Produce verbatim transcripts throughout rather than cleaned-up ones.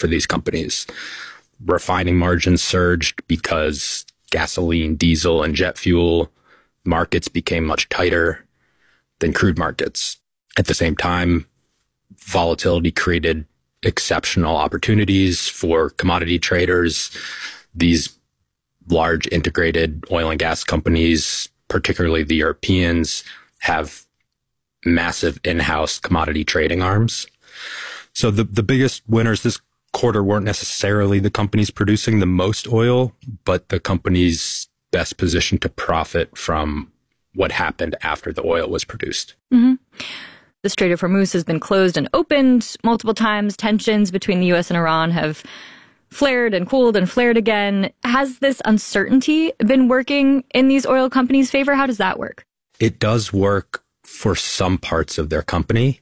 for these companies. Refining margins surged because gasoline, diesel, and jet fuel markets became much tighter than crude markets. At the same time, volatility created exceptional opportunities for commodity traders. These large integrated oil and gas companies, particularly the Europeans, have massive in-house commodity trading arms. So the, the biggest winners this quarter weren't necessarily the companies producing the most oil, but the companies best positioned to profit from what happened after the oil was produced. Mm-hmm. The Strait of Hormuz has been closed and opened multiple times. Tensions between the U S and Iran have flared and cooled and flared again. Has this uncertainty been working in these oil companies' favor? How does that work? It does work for some parts of their company.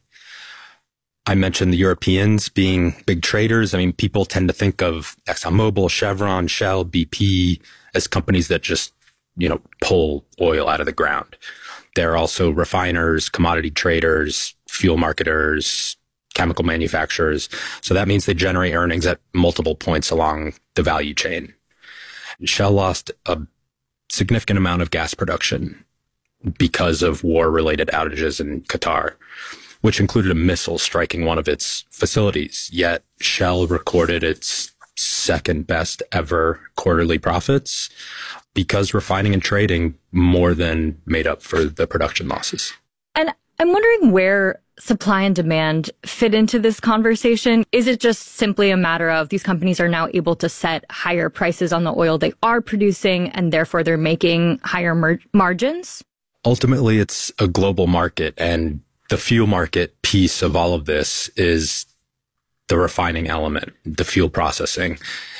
I mentioned the Europeans being big traders. I mean, people tend to think of ExxonMobil, Chevron, Shell, B P as companies that just, you know, pull oil out of the ground. They're also refiners, commodity traders, fuel marketers, chemical manufacturers. So that means they generate earnings at multiple points along the value chain. Shell lost a significant amount of gas production because of war-related outages in Qatar, which included a missile striking one of its facilities. Yet Shell recorded its second best ever quarterly profits because refining and trading more than made up for the production losses. And I'm wondering where supply and demand fit into this conversation. Is it just simply a matter of these companies are now able to set higher prices on the oil they are producing, and therefore they're making higher mar- margins? Ultimately, it's a global market, and the fuel market piece of all of this is the refining element, the fuel processing.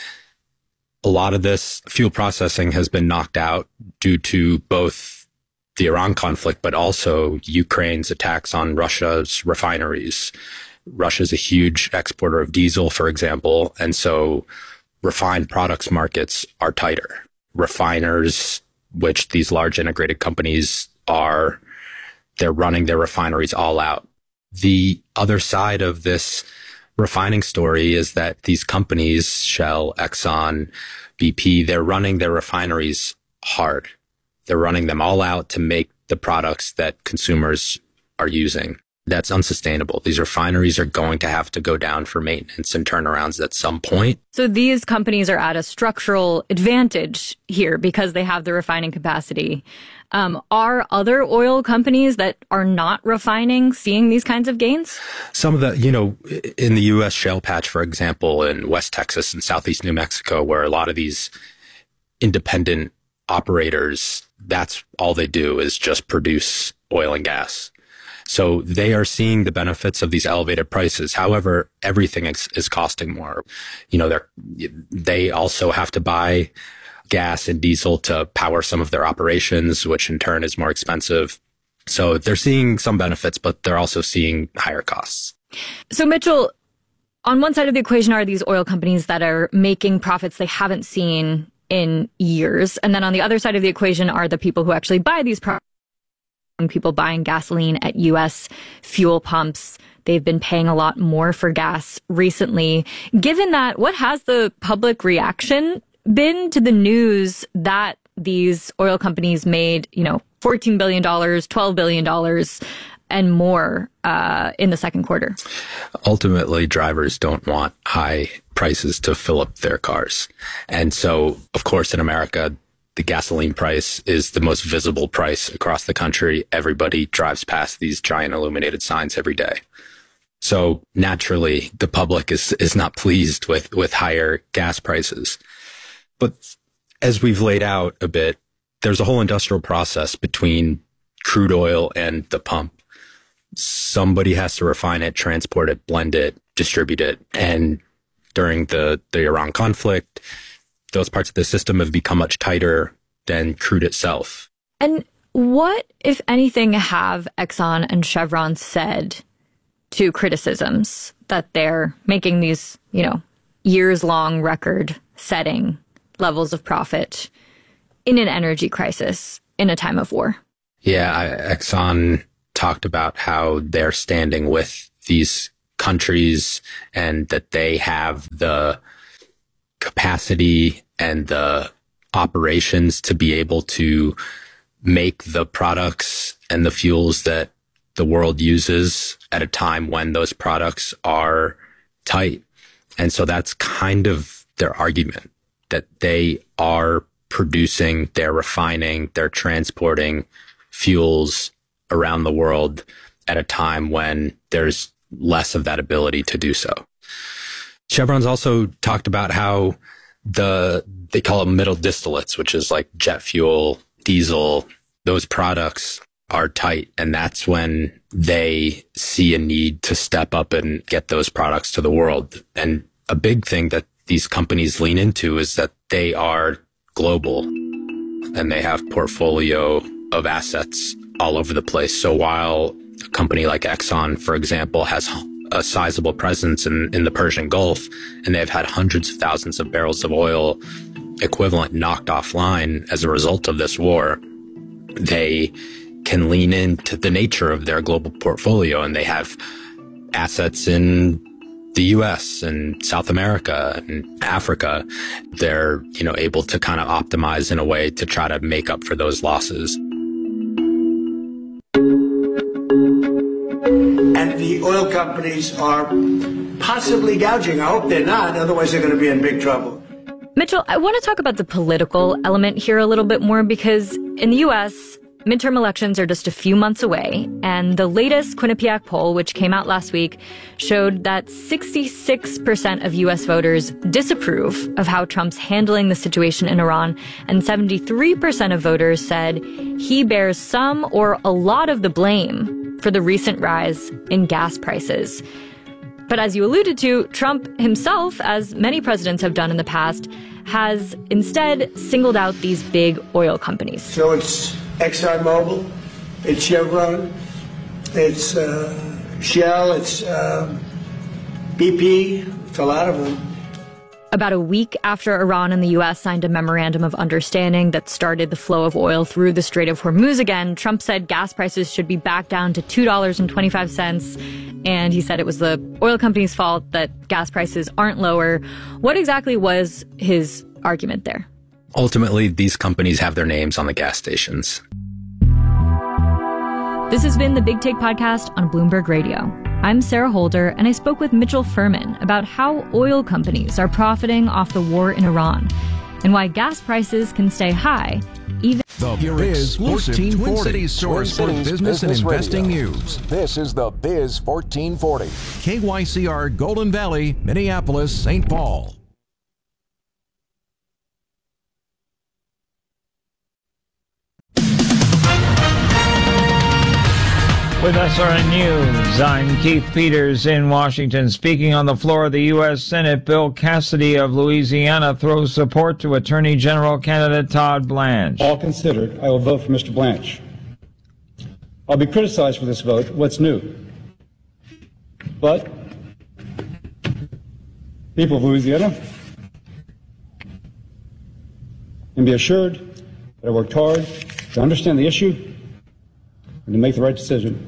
A lot of this fuel processing has been knocked out due to both the Iran conflict, but also Ukraine's attacks on Russia's refineries. Russia's a huge exporter of diesel, for example, and so refined products markets are tighter. Refiners, which these large integrated companies are, they're running their refineries all out. The other side of this refining story is that these companies, Shell, Exxon, B P, they're running their refineries hard. They're running them all out to make the products that consumers are using. That's unsustainable. These refineries are going to have to go down for maintenance and turnarounds at some point. So these companies are at a structural advantage here because they have the refining capacity. Um, are other oil companies that are not refining seeing these kinds of gains? Some of the, you know, in the U S shale patch, for example, in West Texas and Southeast New Mexico, where a lot of these independent operators, that's all they do is just produce oil and gas. So they are seeing the benefits of these elevated prices. However, everything is, is costing more. You know, they're, they also have to buy gas and diesel to power some of their operations, which in turn is more expensive. So they're seeing some benefits, but they're also seeing higher costs. So Mitchell, on one side of the equation are these oil companies that are making profits they haven't seen in years. And then on the other side of the equation are the people who actually buy these products. People buying gasoline at U S fuel pumps. They've been paying a lot more for gas recently. Given that, what has the public reaction been to the news that these oil companies made, you know, fourteen billion dollars, twelve billion dollars and more uh, in the second quarter? Ultimately, drivers don't want high prices to fill up their cars. And so, of course, in America, the gasoline price is the most visible price across the country. Everybody drives past these giant illuminated signs every day. So naturally, the public is, is not pleased with, with higher gas prices. But as we've laid out a bit, there's a whole industrial process between crude oil and the pump. Somebody has to refine it, transport it, blend it, distribute it. And during the, the Iran conflict, those parts of the system have become much tighter than crude itself. And what, if anything, have Exxon and Chevron said to criticisms that they're making these, you know, years-long record-setting levels of profit in an energy crisis in a time of war? Yeah, I, Exxon talked about how they're standing with these countries and that they have the capacity and the operations to be able to make the products and the fuels that the world uses at a time when those products are tight. And so that's kind of their argument, that they are producing, they're refining, they're transporting fuels around the world at a time when there's less of that ability to do so. Chevron's also talked about how the, they call them middle distillates, which is like jet fuel, diesel, those products are tight. And that's when they see a need to step up and get those products to the world. And a big thing that these companies lean into is that they are global and they have portfolio of assets all over the place. So while a company like Exxon, for example, has a sizable presence in, in the Persian Gulf, and they've had hundreds of thousands of barrels of oil equivalent knocked offline as a result of this war, they can lean into the nature of their global portfolio, and they have assets in the U S and South America and Africa. They're, you know, able to kind of optimize in a way to try to make up for those losses. And the oil companies are possibly gouging. I hope they're not, otherwise they're going to be in big trouble. Mitchell, I want to talk about the political element here a little bit more, because in the U S, midterm elections are just a few months away, and the latest Quinnipiac poll, which came out last week, showed that sixty-six percent of U S voters disapprove of how Trump's handling the situation in Iran, and seventy-three percent of voters said he bears some or a lot of the blame for the recent rise in gas prices. But as you alluded to, Trump himself, as many presidents have done in the past, has instead singled out these big oil companies. So it's ExxonMobil, it's Chevron, it's uh, Shell, it's uh, B P, it's a lot of them. About a week after Iran and the U S signed a memorandum of understanding that started the flow of oil through the Strait of Hormuz again, Trump said gas prices should be back down to two dollars and twenty-five cents. And he said it was the oil company's fault that gas prices aren't lower. What exactly was his argument there? Ultimately, these companies have their names on the gas stations. This has been the Big Take Podcast on Bloomberg Radio. I'm Sarah Holder, and I spoke with Mitchell Furman about how oil companies are profiting off the war in Iran and why gas prices can stay high even... The Biz fourteen forty, Twin Cities source for business, business and investing radio. News. This is the Biz fourteen forty. K Y C R, Golden Valley, Minneapolis, Saint Paul. With S R N News, I'm Keith Peters in Washington. Speaking on the floor of the U S Senate, Bill Cassidy of Louisiana throws support to Attorney General candidate Todd Blanche. All considered, I will vote for Mister Blanche. I'll be criticized for this vote. What's new? But people of Louisiana can be assured that I worked hard to understand the issue and to make the right decision.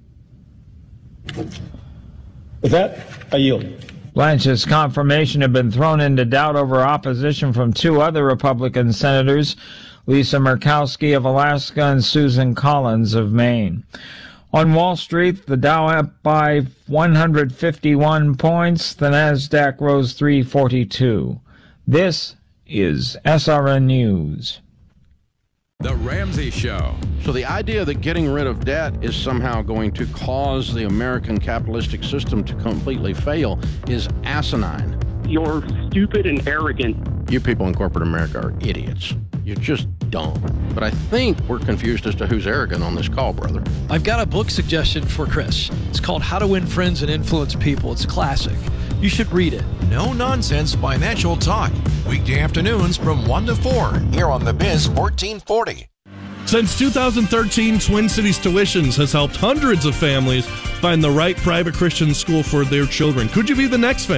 With that, I yield. Blanche's confirmation had been thrown into doubt over opposition from two other Republican senators, Lisa Murkowski of Alaska and Susan Collins of Maine. On Wall Street, the Dow up by one hundred fifty-one points, the Nasdaq rose three forty-two. This is S R N News. The Ramsey Show. So the idea that getting rid of debt is somehow going to cause the American capitalistic system to completely fail is asinine. You're stupid and arrogant. You people in corporate America are idiots. You're just dumb. But I think we're confused as to who's arrogant on this call, brother. I've got a book suggestion for Chris. It's called How to Win Friends and Influence People. It's a classic. You should read it. No Nonsense Financial Talk. Weekday afternoons from one to four. Here on the Biz fourteen forty. Since two thousand thirteen, Twin Cities Tuitions has helped hundreds of families find the right private Christian school for their children. Could you be the next family?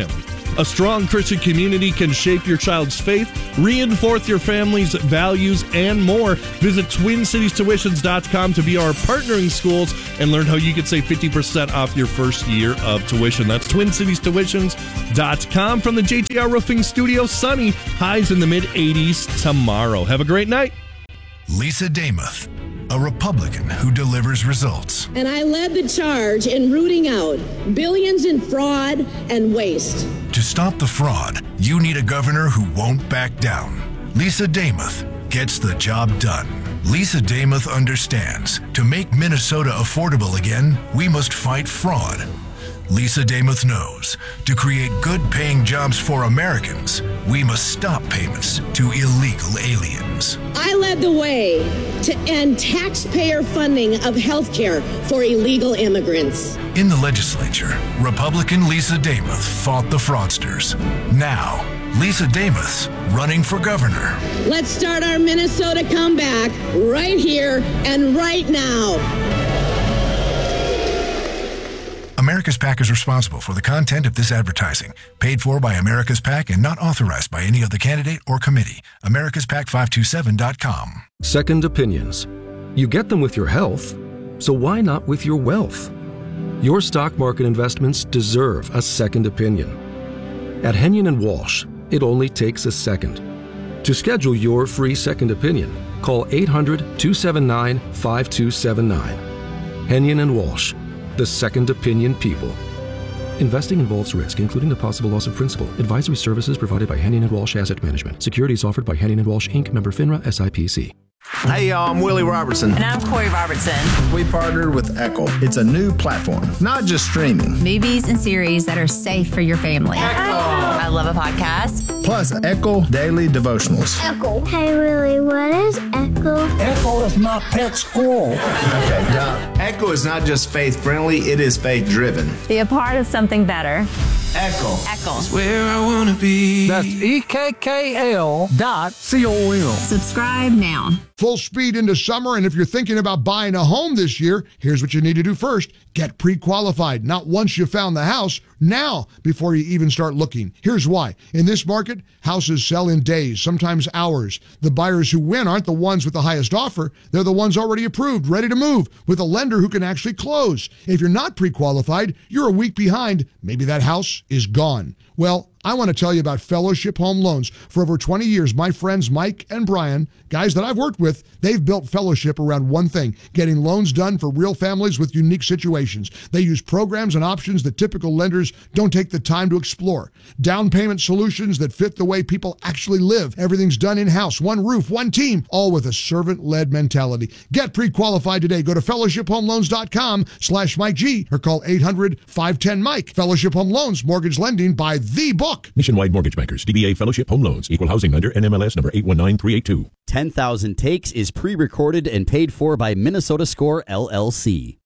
A strong Christian community can shape your child's faith, reinforce your family's values, and more. Visit twin cities tuitions dot com to be our partnering schools and learn how you can save fifty percent off your first year of tuition. That's twin cities tuitions dot com. From the J T R Roofing Studio, sunny, highs in the mid eighties tomorrow. Have a great night. Lisa Damuth, a Republican who delivers results. And I led the charge in rooting out billions in fraud and waste. To stop the fraud, you need a governor who won't back down. Lisa Damuth gets the job done. Lisa Damuth understands to make Minnesota affordable again, we must fight fraud. Lisa Damuth knows to create good-paying jobs for Americans, we must stop payments to illegal aliens. I led the way to end taxpayer funding of health care for illegal immigrants. In the legislature, Republican Lisa Damuth fought the fraudsters. Now, Lisa Damuth's running for governor. Let's start our Minnesota comeback right here and right now. America's PAC is responsible for the content of this advertising, paid for by America's PAC and not authorized by any other candidate or committee. Americas Pac five two seven dot com. Second opinions. You get them with your health, so why not with your wealth? Your stock market investments deserve a second opinion. At Henyon and Walsh, it only takes a second. To schedule your free second opinion, call eight hundred, two seven nine, five two seven nine. Henyon and Walsh, the second opinion people. Investing involves risk, including the possible loss of principal. Advisory services provided by Henyon and Walsh Asset Management. Securities offered by Henyon and Walsh, Incorporated. Member FINRA, S I P C. Hey, y'all, I'm Willie Robertson. And I'm Corey Robertson. We partnered with Echo. It's a new platform, not just streaming. Movies and series that are safe for your family. Echo. I love a podcast. Plus, Echo Daily Devotionals. Echo. Hey, Willie, what is Echo? Echo is my pet squirrel. Okay, now, Echo is not just faith-friendly, it is faith-driven. Be a part of something better. Echo. Echo. It's where I want to be. That's E K K L dot C O M. Subscribe now. Full speed into summer, and if you're thinking about buying a home this year, here's what you need to do first. Get pre-qualified. Not once you found the house, now before you even start looking. Here's why. In this market, houses sell in days, sometimes hours. The buyers who win aren't the ones with the highest offer. They're the ones already approved, ready to move, with a lender who can actually close. If you're not pre-qualified, you're a week behind. Maybe that house is gone. Well, I want to tell you about Fellowship Home Loans. For over twenty years, my friends Mike and Brian, guys that I've worked with, they've built Fellowship around one thing, getting loans done for real families with unique situations. They use programs and options that typical lenders don't take the time to explore. Down payment solutions that fit the way people actually live. Everything's done in-house, one roof, one team, all with a servant-led mentality. Get pre-qualified today. Go to fellowship home loans dot com slash Mike G or call eight hundred, five one zero, Mike. Fellowship Home Loans, mortgage lending by the book. Nationwide Mortgage Bankers, D B A Fellowship Home Loans, Equal Housing Lender, N M L S number eight one nine three eight two. ten thousand Takes is pre-recorded and paid for by Minnesota Score, L L C.